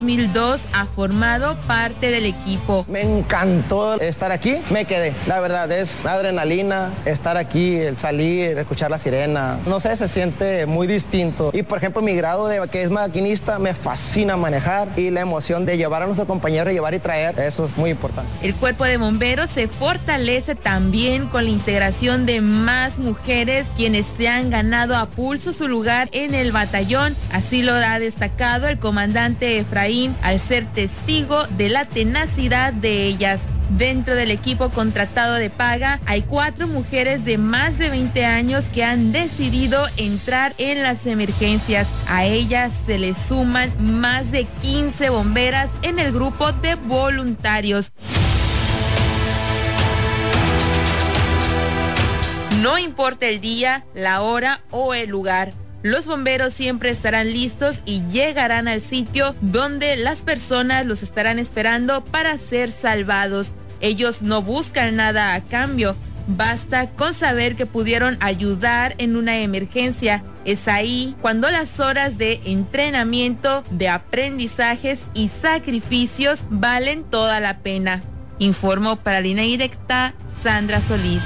2002 ha formado parte del equipo. Me encantó estar aquí, me quedé. La verdad es adrenalina, estar aquí, el salir, escuchar la sirena. No sé, se siente muy distinto. Y por ejemplo, mi grado de que es maquinista, me fascina manejar y la emoción de llevar a nuestro compañero, llevar y traer, eso es muy importante. El cuerpo de bomberos se fortalece también con la integración de más mujeres, quienes se han ganado a pulso su lugar en el batallón. Así lo ha destacado el comandante Efraín al ser testigo de la tenacidad de ellas. Dentro del equipo contratado de paga hay 4 mujeres de más de 20 años que han decidido entrar en las emergencias. A ellas se les suman más de 15 bomberas en el grupo de voluntarios. No importa el día, la hora o el lugar. Los bomberos siempre estarán listos y llegarán al sitio donde las personas los estarán esperando para ser salvados. Ellos no buscan nada a cambio, basta con saber que pudieron ayudar en una emergencia. Es ahí cuando las horas de entrenamiento, de aprendizajes y sacrificios valen toda la pena. Informó para Línea Directa, Sandra Solís.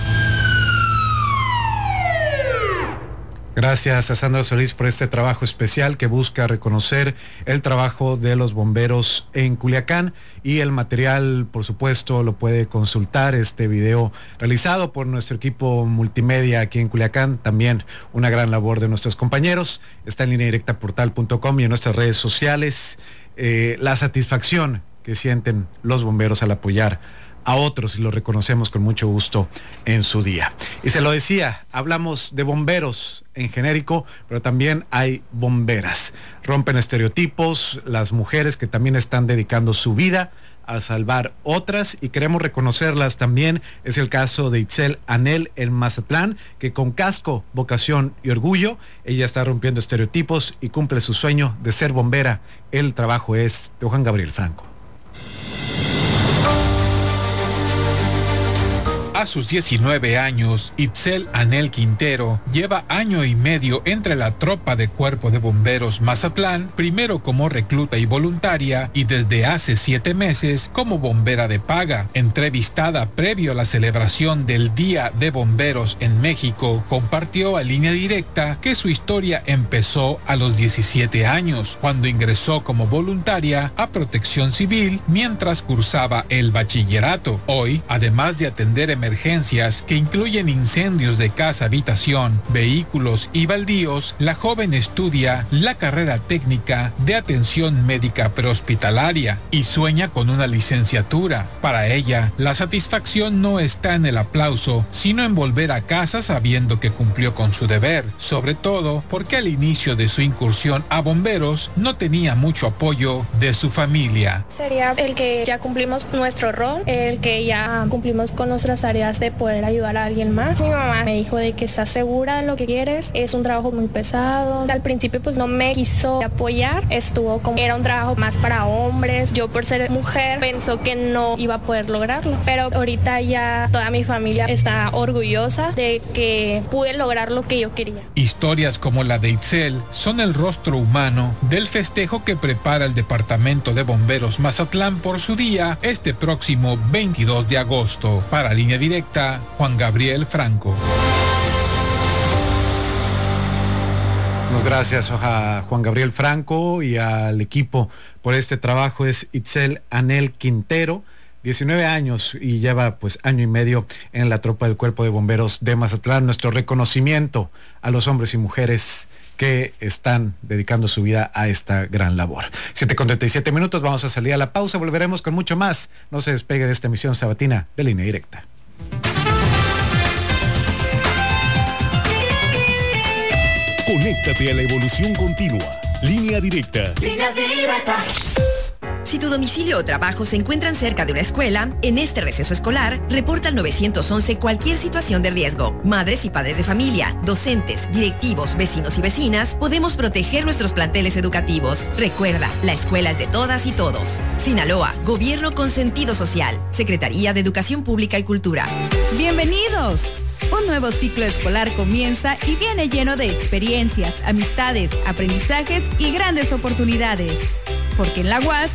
Gracias a Sandra Solís por este trabajo especial que busca reconocer el trabajo de los bomberos en Culiacán, y el material, por supuesto, lo puede consultar, este video realizado por nuestro equipo multimedia aquí en Culiacán, también una gran labor de nuestros compañeros. Está en lineadirectaportal.com y en nuestras redes sociales. La satisfacción que sienten los bomberos al apoyar a otros, y lo reconocemos con mucho gusto en su día. Y se lo decía, hablamos de bomberos en genérico, pero también hay bomberas. Rompen estereotipos, las mujeres que también están dedicando su vida a salvar otras, y queremos reconocerlas también. Es el caso de Itzel Anel en Mazatlán, que con casco, vocación y orgullo, ella está rompiendo estereotipos y cumple su sueño de ser bombera. El trabajo es de Juan Gabriel Franco. A sus 19 años, Itzel Anel Quintero lleva año y medio entre la tropa de Cuerpo de Bomberos Mazatlán, primero como recluta y voluntaria, y desde hace 7 meses como bombera de paga. Entrevistada previo a la celebración del Día de Bomberos en México, compartió a Línea Directa que su historia empezó a los 17 años, cuando ingresó como voluntaria a Protección Civil mientras cursaba el bachillerato. Hoy, además de atender emergencias que incluyen incendios de casa, habitación, vehículos y baldíos, la joven estudia la carrera técnica de atención médica prehospitalaria y sueña con una licenciatura. Para ella, la satisfacción no está en el aplauso, sino en volver a casa sabiendo que cumplió con su deber, sobre todo porque al inicio de su incursión a bomberos no tenía mucho apoyo de su familia. Sería el que ya cumplimos nuestro rol, el que ya cumplimos con nuestras áreas de poder ayudar a alguien más. Mi mamá me dijo de que estás segura de lo que quieres, es un trabajo muy pesado. Al principio pues no me quiso apoyar, estuvo como era un trabajo más para hombres. Yo por ser mujer pensó que no iba a poder lograrlo, pero ahorita ya toda mi familia está orgullosa de que pude lograr lo que yo quería. Historias como la de Itzel son el rostro humano del festejo que prepara el Departamento de Bomberos Mazatlán por su día este próximo 22 de agosto. Para Línea Directa, Juan Gabriel Franco. Gracias a Juan Gabriel Franco y al equipo por este trabajo. Es Itzel Anel Quintero, 19 años, y lleva pues año y medio en la tropa del Cuerpo de Bomberos de Mazatlán. Nuestro reconocimiento a los hombres y mujeres que están dedicando su vida a esta gran labor. 7:37, vamos a salir a la pausa, volveremos con mucho más. No se despegue de esta emisión sabatina de Línea Directa. Conéctate a la evolución continua. Línea Directa. Línea Directa. Si tu domicilio o trabajo se encuentran cerca de una escuela, en este receso escolar, reporta al 911 cualquier situación de riesgo. Madres y padres de familia, docentes, directivos, vecinos y vecinas, podemos proteger nuestros planteles educativos. Recuerda, la escuela es de todas y todos. Sinaloa, Gobierno con sentido social. Secretaría de Educación Pública y Cultura. ¡Bienvenidos! Un nuevo ciclo escolar comienza y viene lleno de experiencias, amistades, aprendizajes y grandes oportunidades. porque en la UAS